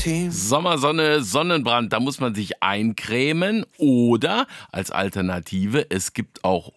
Beauty. Sommersonne, Sonnenbrand, da muss man sich eincremen. Oder als Alternative, es gibt auch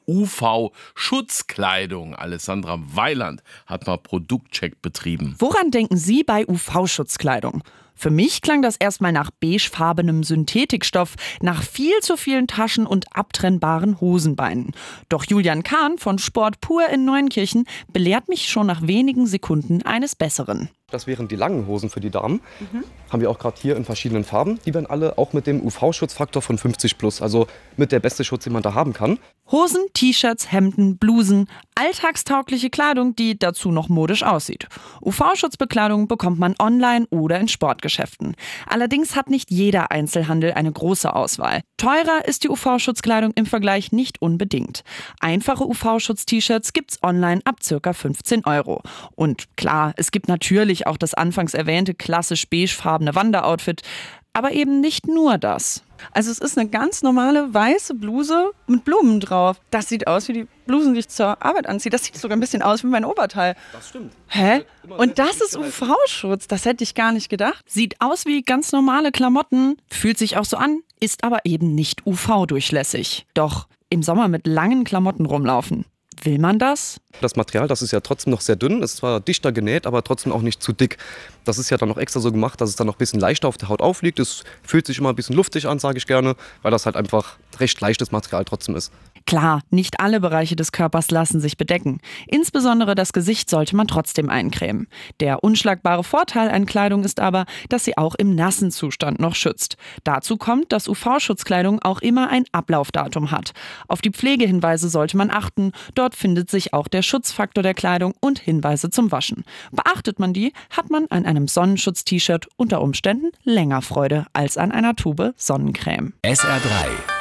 UV-Schutzkleidung. Alessandra Weiland hat mal Produktcheck betrieben. Woran denken Sie bei UV-Schutzkleidung? Für mich klang das erstmal nach beigefarbenem Synthetikstoff, nach viel zu vielen Taschen und abtrennbaren Hosenbeinen. Doch Julian Kahn von Sport Pur in Neunkirchen belehrt mich schon nach wenigen Sekunden eines Besseren. Das wären die langen Hosen für die Damen. Haben wir auch gerade hier in verschiedenen Farben. Die werden alle auch mit dem UV-Schutzfaktor von 50+, also mit der beste Schutz, den man da haben kann. Hosen, T-Shirts, Hemden, Blusen, alltagstaugliche Kleidung, die dazu noch modisch aussieht. UV-Schutzbekleidung bekommt man online oder in Sportgeschäften. Allerdings hat nicht jeder Einzelhandel eine große Auswahl. Teurer ist die UV-Schutzkleidung im Vergleich nicht unbedingt. Einfache UV-Schutz-T-Shirts gibt's online ab ca. 15 €. Und klar, es gibt natürlich auch das anfangs erwähnte klassisch beigefarbene Wanderoutfit, aber eben nicht nur das. Also es ist eine ganz normale weiße Bluse mit Blumen drauf. Das sieht aus wie die Blusen, die ich zur Arbeit anziehe. Das sieht sogar ein bisschen aus wie mein Oberteil. Das stimmt. Hä? Und das ist UV-Schutz? Das hätte ich gar nicht gedacht. Sieht aus wie ganz normale Klamotten, fühlt sich auch so an, ist aber eben nicht UV-durchlässig. Doch im Sommer mit langen Klamotten rumlaufen. Will man das? Das Material, das ist ja trotzdem noch sehr dünn, ist zwar dichter genäht, aber trotzdem auch nicht zu dick. Das ist ja dann noch extra so gemacht, dass es dann noch ein bisschen leichter auf der Haut aufliegt. Es fühlt sich immer ein bisschen luftig an, sage ich gerne, weil das halt einfach recht leichtes Material trotzdem ist. Klar, nicht alle Bereiche des Körpers lassen sich bedecken. Insbesondere das Gesicht sollte man trotzdem eincremen. Der unschlagbare Vorteil an Kleidung ist aber, dass sie auch im nassen Zustand noch schützt. Dazu kommt, dass UV-Schutzkleidung auch immer ein Ablaufdatum hat. Auf die Pflegehinweise sollte man achten. Dort findet sich auch der Schutzfaktor der Kleidung und Hinweise zum Waschen. Beachtet man die, hat man an einem Sonnenschutz-T-Shirt unter Umständen länger Freude als an einer Tube Sonnencreme. SR3